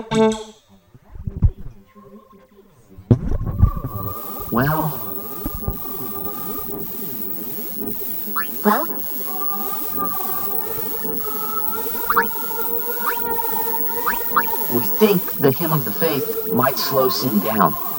Well, we think the hymn of the faith might slow Sin down.